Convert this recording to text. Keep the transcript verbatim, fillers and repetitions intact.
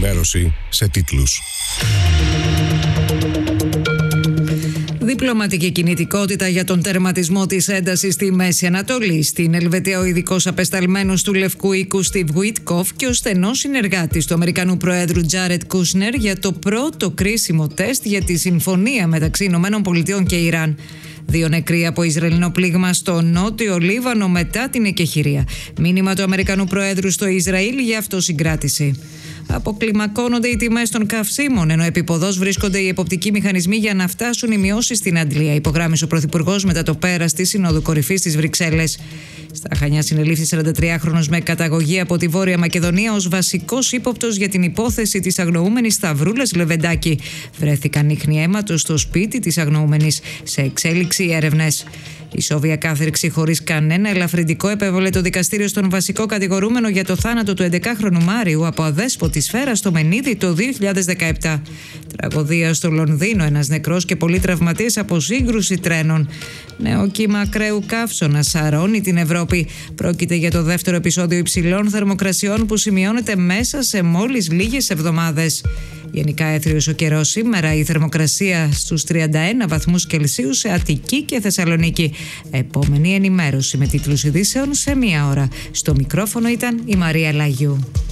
ενημέρωση σε τίτλους. Διπλωματική κινητικότητα για τον τερματισμό της έντασης στη Μέση Ανατολή. Στην Ελβετία, ο ειδικός απεσταλμένος του Λευκού Οίκου Στιβ Γουίτκοφ και ο στενός συνεργάτης του Αμερικανού Προέδρου Τζάρετ Κούσνερ για το πρώτο κρίσιμο τεστ για τη συμφωνία μεταξύ Ηνωμένων Πολιτειών και Ιράν. Δύο νεκροί από Ισραηλινό πλήγμα στο νότιο Λίβανο μετά την εκεχηρία. Μήνυμα του Αμερικανού Προέδρου στο Ισραήλ για αυτοσυγκράτηση. Αποκλιμακώνονται οι τιμές των καυσίμων, ενώ επίποδος βρίσκονται οι εποπτικοί μηχανισμοί για να φτάσουν οι μειώσεις στην Αντλία, υπογράμμισε ο Πρωθυπουργός μετά το πέρας της Συνόδου Κορυφής στις Βρυξέλλες. Στα Χανιά συνελήφθη σαραντατριάχρονος με καταγωγή από τη Βόρεια Μακεδονία ως βασικός ύποπτος για την υπόθεση της αγνοούμενης Σταυρούλας Λεβεντάκη. Βρέθηκαν ίχνη αίματος στο σπίτι της αγνοούμενης. Σε εξέλιξη οι έρευνες. Η Ισόβια κάθριξη χωρίς κανένα ελαφρυντικό επέβαλε το δικαστήριο στον βασικό κατηγορούμενο για το θάνατο του έντεκάχρονου Μάριου από αδέσποτη σφαίρα στο Μενίδη το δύο χιλιάδες δεκαεπτά. Τραγωδία στο Λονδίνο, ένας νεκρός και πολλοί τραυματίες από σύγκρουση τρένων. Νέο κύμα ακραίου καύσωνα σαρώνει την Ευρώπη. Πρόκειται για το δεύτερο επεισόδιο υψηλών θερμοκρασιών που σημειώνεται μέσα σε μόλις λίγες εβδομάδες. Γενικά έθριος ο καιρός σήμερα, η θερμοκρασία στους τριάντα ένα βαθμούς Κελσίου σε Αττική και Θεσσαλονίκη. Επόμενη ενημέρωση με τίτλους ειδήσεων σε μία ώρα. Στο μικρόφωνο ήταν η Μαρία Λαγιού.